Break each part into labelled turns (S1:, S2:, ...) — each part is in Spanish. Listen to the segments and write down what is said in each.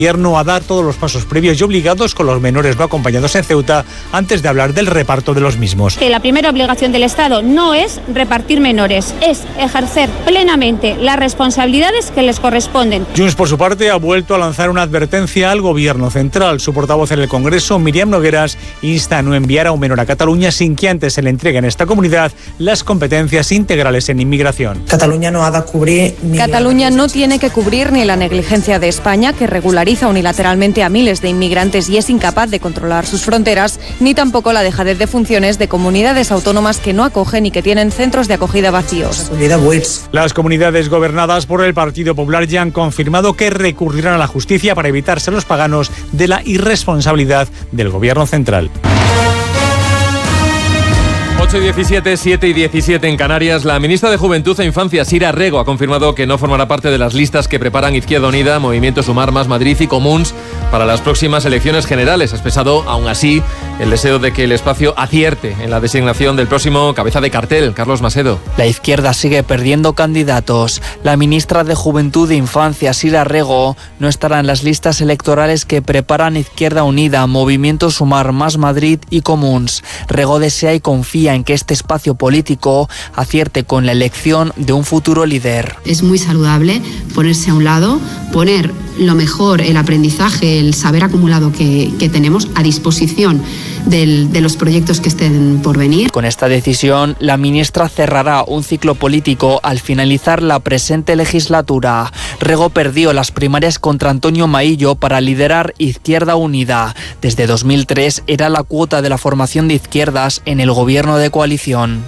S1: Gobierno a dar todos los pasos previos y obligados con los menores no acompañados en Ceuta antes de hablar del reparto de los mismos.
S2: Que la primera obligación del Estado no es repartir menores, es ejercer plenamente las responsabilidades que les corresponden.
S1: Junts, por su parte, ha vuelto a lanzar una advertencia al Gobierno central. Su portavoz en el Congreso, Míriam Nogueras, insta a no enviar a un menor a Cataluña sin que antes se le entreguen a esta comunidad las competencias integrales en inmigración.
S3: Cataluña no tiene que cubrir ni la negligencia de España, que regulariza unilateralmente a miles de inmigrantes y es incapaz de controlar sus fronteras, ni tampoco la dejadez de funciones de comunidades autónomas que no acogen y que tienen centros de acogida vacíos.
S1: Las comunidades gobernadas por el Partido Popular ya han confirmado que recurrirán a la justicia para evitarse los paganos de la irresponsabilidad del Gobierno central.
S4: 8:17, 7:17 en Canarias. La ministra de Juventud e Infancia, Sira Rego, ha confirmado que no formará parte de las listas que preparan Izquierda Unida, Movimiento Sumar, Más Madrid y Comuns para las próximas elecciones generales. Ha expresado, aún así, el deseo de que el espacio acierte en la designación del próximo cabeza de cartel, Carlos Masedo.
S5: La izquierda sigue perdiendo candidatos. La ministra de Juventud e Infancia, Sira Rego, no estará en las listas electorales que preparan Izquierda Unida, Movimiento Sumar, Más Madrid y Comuns. Rego desea y confía en que este espacio político acierte con la elección de un futuro líder.
S6: Es muy saludable ponerse a un lado, poner lo mejor, el aprendizaje, el saber acumulado que tenemos a disposición de los proyectos que estén por venir.
S5: Con esta decisión, la ministra cerrará un ciclo político al finalizar la presente legislatura. Rego perdió las primarias contra Antonio Maillo para liderar Izquierda Unida. Desde 2003 era la cuota de la formación de izquierdas en el gobierno de coalición.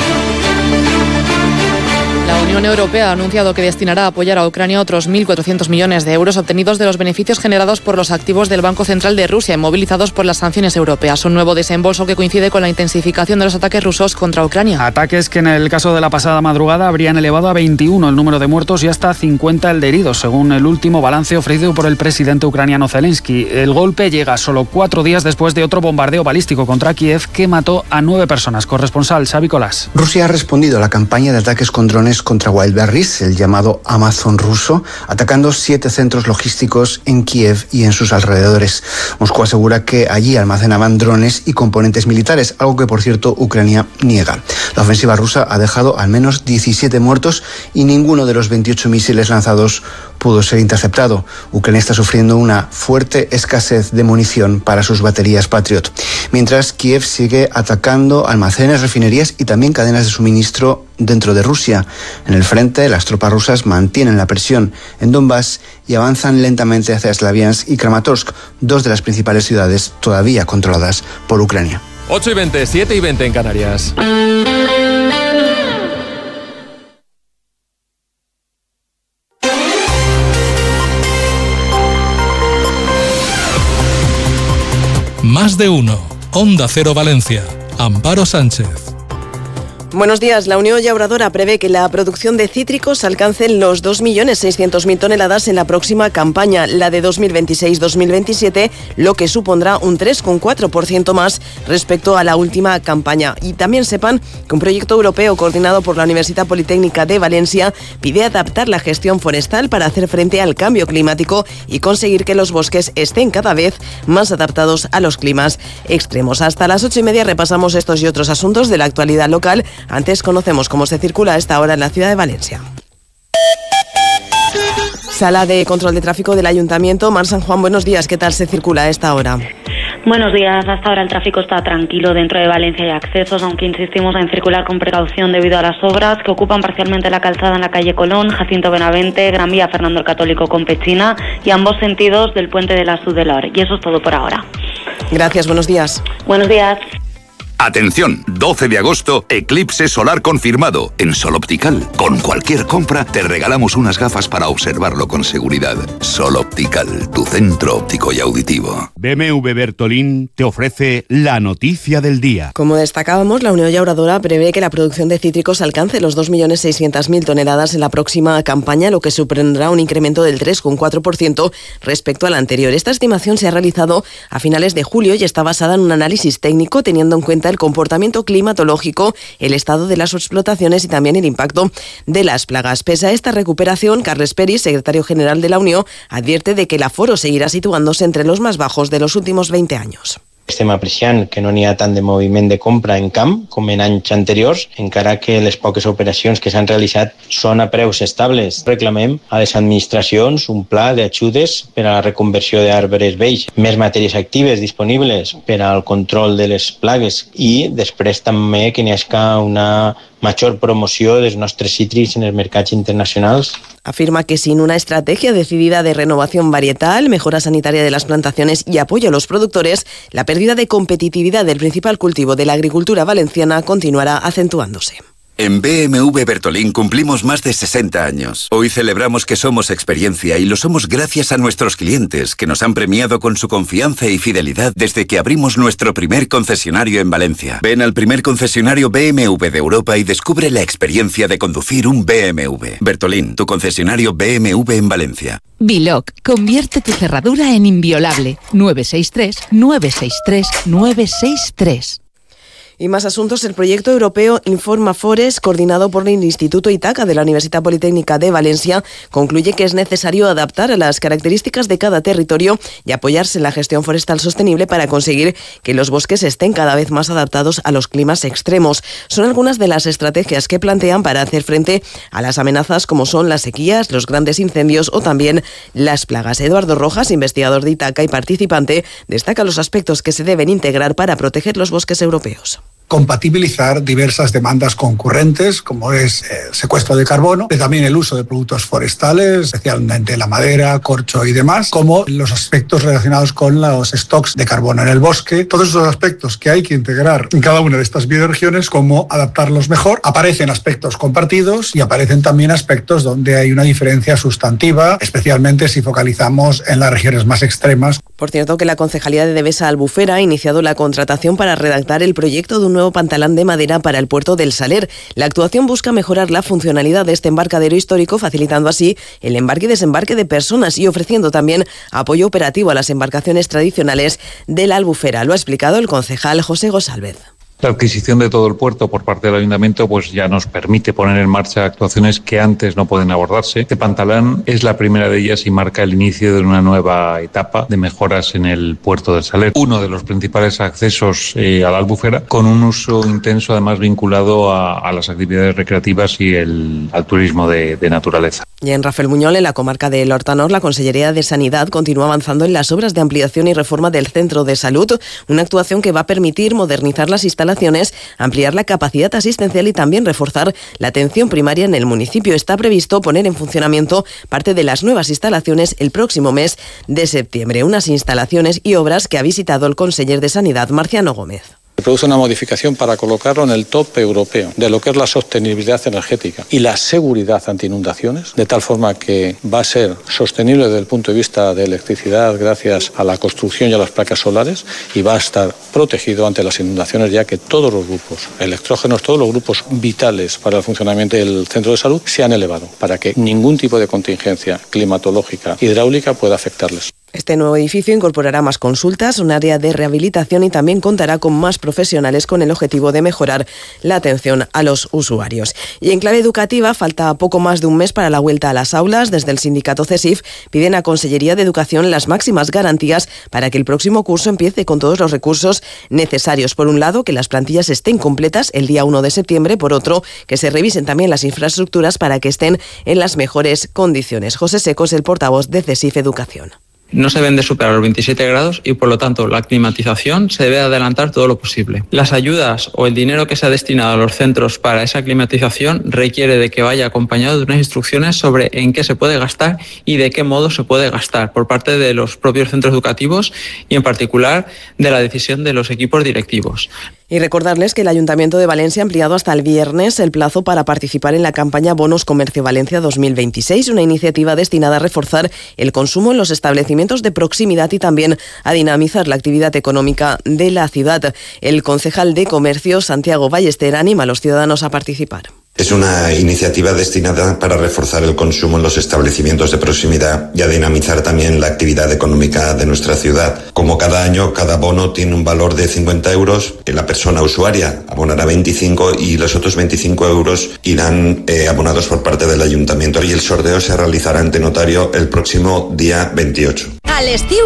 S7: La Unión Europea ha anunciado que destinará a apoyar a Ucrania otros 1.400 millones de euros obtenidos de los beneficios generados por los activos del Banco Central de Rusia inmovilizados por las sanciones europeas. Un nuevo desembolso que coincide con la intensificación de los ataques rusos contra Ucrania.
S8: Ataques que en el caso de la pasada madrugada habrían elevado a 21 el número de muertos y hasta 50 el de heridos, según el último balance ofrecido por el presidente ucraniano Zelensky. El golpe llega solo 4 días después de otro bombardeo balístico contra Kiev que mató a 9 personas. Corresponsal Xavi Colás.
S9: Rusia ha respondido a la campaña de ataques con drones contra Wildberries, el llamado Amazon ruso, atacando 7 centros logísticos en Kiev y en sus alrededores. Moscú asegura que allí almacenaban drones y componentes militares, algo que, por cierto, Ucrania niega. La ofensiva rusa ha dejado al menos 17 muertos y ninguno de los 28 misiles lanzados pudo ser interceptado. Ucrania está sufriendo una fuerte escasez de munición para sus baterías Patriot, mientras Kiev sigue atacando almacenes, refinerías y también cadenas de suministro dentro de Rusia. En el frente, las tropas rusas mantienen la presión en Donbass y avanzan lentamente hacia Slaviansk y Kramatorsk, 2 de las principales ciudades todavía controladas por Ucrania.
S4: 8:20, 7:20 en Canarias.
S10: Más de uno. Onda Cero Valencia. Amparo Sánchez.
S11: Buenos días. La Unión Llauradora prevé que la producción de cítricos alcance los 2.600.000 toneladas en la próxima campaña, la de 2026-2027, lo que supondrá un 3,4% más respecto a la última campaña. Y también sepan que un proyecto europeo coordinado por la Universidad Politécnica de Valencia pide adaptar la gestión forestal para hacer frente al cambio climático y conseguir que los bosques estén cada vez más adaptados a los climas extremos. Hasta las 8:30 repasamos estos y otros asuntos de la actualidad local. Antes conocemos cómo se circula a esta hora en la ciudad de Valencia. Sala de control de tráfico del Ayuntamiento. Mar San Juan, buenos días. ¿Qué tal se circula a esta hora?
S12: Buenos días. Hasta ahora el tráfico está tranquilo dentro de Valencia y accesos, aunque insistimos en circular con precaución debido a las obras que ocupan parcialmente la calzada en la calle Colón, Jacinto Benavente, Gran Vía Fernando el Católico con Pechina y ambos sentidos del puente de la Sudelor. Y eso es todo por ahora.
S11: Gracias, buenos días.
S12: Buenos días.
S13: Atención, 12 de agosto, eclipse solar confirmado en Sol Optical. Con cualquier compra te regalamos unas gafas para observarlo con seguridad. Sol Optical, tu centro óptico y auditivo.
S14: BMW Bertolín te ofrece la noticia del día.
S11: Como destacábamos, la Unión Llauradora prevé que la producción de cítricos alcance los 2.600.000 toneladas en la próxima campaña, lo que supondrá un incremento del 3,4% respecto al anterior. Esta estimación se ha realizado a finales de julio y está basada en un análisis técnico teniendo en cuenta cuenta el comportamiento climatológico, el estado de las explotaciones y también el impacto de las plagas. Pese a esta recuperación, Carles Peris, secretario general de la Unió, advierte de que el aforo seguirá situándose entre los más bajos de los últimos 20 años.
S15: Estem apreciant que no n'hi ha tant de moviment de compra en camp com en anys anteriors, encara que les poques operacions que s'han realitzat són a preus estables. Reclamem a les administracions un pla d'ajudes per a la reconversió d'arbres vells, més matèries actives disponibles per al control de les plagues i després també que n'hi hagi una major promoció dels nostres cítrics en els mercats internacionals.
S11: Afirma que sin una estrategia decidida de renovación varietal, mejora sanitaria de las plantaciones y apoyo a los productores, la pérdida de competitividad del principal cultivo de la agricultura valenciana continuará acentuándose.
S16: En BMW Bertolín cumplimos más de 60 años. Hoy celebramos que somos experiencia y lo somos gracias a nuestros clientes, que nos han premiado con su confianza y fidelidad desde que abrimos nuestro primer concesionario en Valencia. Ven al primer concesionario BMW de Europa y descubre la experiencia de conducir un BMW. Bertolín, tu concesionario BMW en Valencia.
S17: Biloc, convierte tu cerradura en inviolable. 963 963 963.
S11: Y más asuntos. El proyecto europeo Informa Forest, coordinado por el Instituto Itaca de la Universidad Politécnica de Valencia, concluye que es necesario adaptar a las características de cada territorio y apoyarse en la gestión forestal sostenible para conseguir que los bosques estén cada vez más adaptados a los climas extremos. Son algunas de las estrategias que plantean para hacer frente a las amenazas como son las sequías, los grandes incendios o también las plagas. Eduardo Rojas, investigador de Itaca y participante, destaca los aspectos que se deben integrar para proteger los bosques europeos.
S18: Compatibilizar diversas demandas concurrentes, como es el secuestro de carbono, también el uso de productos forestales, especialmente la madera, corcho y demás, como los aspectos relacionados con los stocks de carbono en el bosque. Todos esos aspectos que hay que integrar en cada una de estas bioregiones, cómo adaptarlos mejor. Aparecen aspectos compartidos y aparecen también aspectos donde hay una diferencia sustantiva, especialmente si focalizamos en las regiones más extremas.
S11: Por cierto, que la Concejalía de Devesa Albufera ha iniciado la contratación para redactar el proyecto de un nuevo pantalón de madera para el puerto del Saler. La actuación busca mejorar la funcionalidad de este embarcadero histórico, facilitando así el embarque y desembarque de personas y ofreciendo también apoyo operativo a las embarcaciones tradicionales de la Albufera. Lo ha explicado el concejal José González.
S19: La adquisición de todo el puerto por parte del Ayuntamiento pues ya nos permite poner en marcha actuaciones que antes no pueden abordarse. Este pantalón es la primera de ellas y marca el inicio de una nueva etapa de mejoras en el puerto del Saler. Uno de los principales accesos a la Albufera, con un uso intenso además vinculado a las actividades recreativas y al turismo de naturaleza.
S11: Y en Rafael Muñol, en la comarca del Hortanor, la Consellería de Sanidad continúa avanzando en las obras de ampliación y reforma del centro de salud, una actuación que va a permitir modernizar las instalaciones, ampliar la capacidad asistencial y también reforzar la atención primaria en el municipio. Está previsto poner en funcionamiento parte de las nuevas instalaciones el próximo mes de septiembre, unas instalaciones y obras que ha visitado el conseller de Sanidad, Marciano Gómez.
S20: Se produce una modificación para colocarlo en el top europeo de lo que es la sostenibilidad energética y la seguridad ante inundaciones, de tal forma que va a ser sostenible desde el punto de vista de electricidad gracias a la construcción y a las placas solares y va a estar protegido ante las inundaciones, ya que todos los grupos electrógenos, todos los grupos vitales para el funcionamiento del centro de salud se han elevado para que ningún tipo de contingencia climatológica hidráulica pueda afectarles.
S11: Este nuevo edificio incorporará más consultas, un área de rehabilitación y también contará con más profesionales con el objetivo de mejorar la atención a los usuarios. Y en clave educativa, falta poco más de un mes para la vuelta a las aulas. Desde el sindicato CESIF piden a Consellería de Educación las máximas garantías para que el próximo curso empiece con todos los recursos necesarios. Por un lado, que las plantillas estén completas el día 1 de septiembre. Por otro, que se revisen también las infraestructuras para que estén en las mejores condiciones. José Secos, el portavoz de CESIF Educación.
S21: No se deben de superar los 27 grados y, por lo tanto, la climatización se debe adelantar todo lo posible. Las ayudas o el dinero que se ha destinado a los centros para esa climatización requiere de que vaya acompañado de unas instrucciones sobre en qué se puede gastar y de qué modo se puede gastar por parte de los propios centros educativos y, en particular, de la decisión de los equipos directivos.
S11: Y recordarles que el Ayuntamiento de Valencia ha ampliado hasta el viernes el plazo para participar en la campaña Bonos Comercio Valencia 2026, una iniciativa destinada a reforzar el consumo en los establecimientos de proximidad y también a dinamizar la actividad económica de la ciudad. El concejal de Comercio, Santiago Ballester, anima a los ciudadanos a participar.
S2: Es una iniciativa destinada para reforzar el consumo en los establecimientos de proximidad y a dinamizar también la actividad económica de nuestra ciudad. Como cada año, cada bono tiene un valor de 50 euros. La persona usuaria abonará 25 y los otros 25 euros irán abonados por parte del ayuntamiento. Y el sorteo se realizará ante notario el próximo día 28.
S22: A l'estiu